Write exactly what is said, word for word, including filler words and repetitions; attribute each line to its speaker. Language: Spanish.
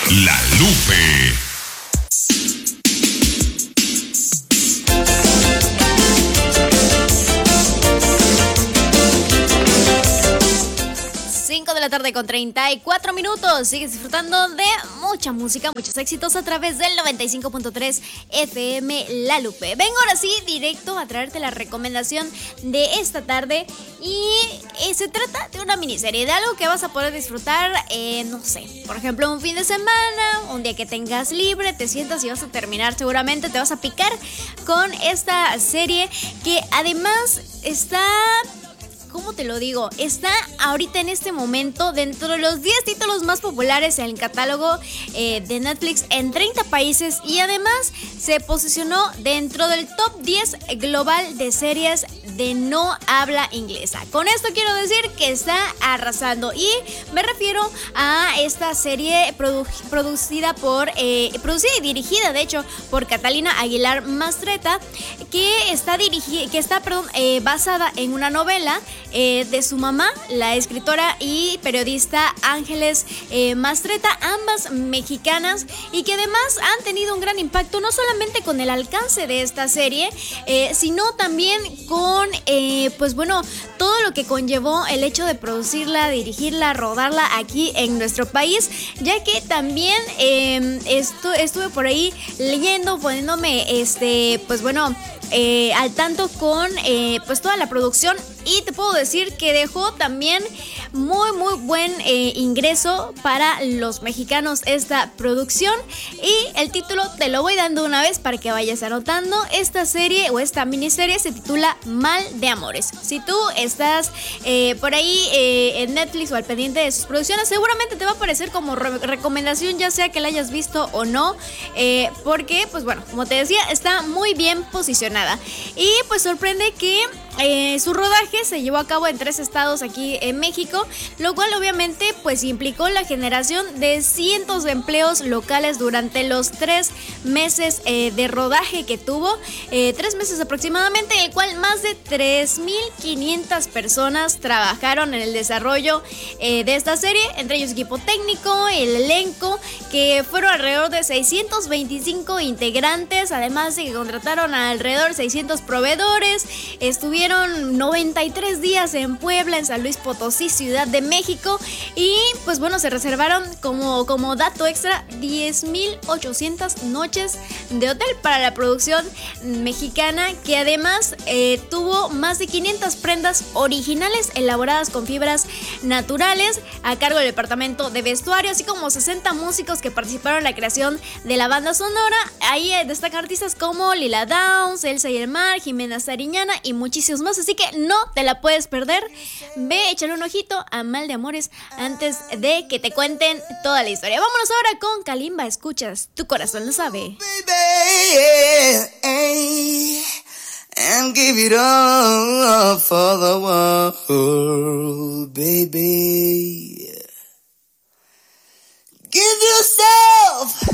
Speaker 1: La Lupe.
Speaker 2: cinco de la tarde con treinta y cuatro minutos. Sigues disfrutando de mucha música, muchos éxitos a través del noventa y cinco punto tres F M La Lupe. Vengo ahora sí directo a traerte la recomendación de esta tarde. Y eh, se trata de una miniserie, de algo que vas a poder disfrutar, eh, no sé, por ejemplo, un fin de semana, un día que tengas libre, te sientas y vas a terminar, seguramente te vas a picar con esta serie que además está... ¿Cómo te lo digo? Está ahorita en este momento dentro de los diez títulos más populares en el catálogo eh, de Netflix en treinta países y además se posicionó dentro del top diez global de series de no habla inglesa. Con esto quiero decir que está arrasando y me refiero a esta serie produ- producida por eh, producida y dirigida de hecho por Catalina Aguilar Mastretta, que está dirigida, que está perdón, eh, basada en una novela Eh, de su mamá, la escritora y periodista Ángeles eh, Mastretta, ambas mexicanas, y que además han tenido un gran impacto no solamente con el alcance de esta serie, eh, sino también con eh, pues bueno, todo lo que conllevó el hecho de producirla, dirigirla, rodarla aquí en nuestro país, ya que también eh, estu- estuve por ahí leyendo, poniéndome este pues bueno eh, al tanto con eh, pues toda la producción. Y te puedo decir que dejó también muy muy buen eh, ingreso para los mexicanos esta producción. Y el título te lo voy dando una vez para que vayas anotando. Esta serie o esta miniserie se titula Mal de Amores. Si tú estás eh, por ahí eh, en Netflix o al pendiente de sus producciones, seguramente te va a aparecer como re- recomendación, ya sea que la hayas visto o no, eh, porque pues bueno, como te decía, está muy bien posicionada. Y pues sorprende que Eh, su rodaje se llevó a cabo en tres estados aquí en México, lo cual obviamente pues implicó la generación de cientos de empleos locales durante los tres meses eh, de rodaje que tuvo, eh, tres meses aproximadamente, en el cual más de tres mil quinientas personas trabajaron en el desarrollo eh, de esta serie, entre ellos equipo técnico, el elenco, que fueron alrededor de seiscientos veinticinco integrantes, además de que contrataron a alrededor de seiscientos proveedores, estuvieron noventa y tres días en Puebla, en San Luis Potosí, Ciudad de México, y pues bueno, se reservaron como, como dato extra diez mil ochocientas noches de hotel para la producción mexicana, que además eh, tuvo más de quinientas prendas originales elaboradas con fibras naturales a cargo del departamento de vestuario, así como sesenta músicos que participaron en la creación de la banda sonora. Ahí eh, destacan artistas como Lila Downs, Elsa y el Mar, Jimena Sariñana y muchísimos más, así que no te la puedes perder. Ve, échale un ojito a Mal de Amores antes de que te cuenten toda la historia. Vámonos ahora con Kalimba, escuchas, tu corazón lo sabe.
Speaker 3: Baby, and give it all for the world, baby. Give yourself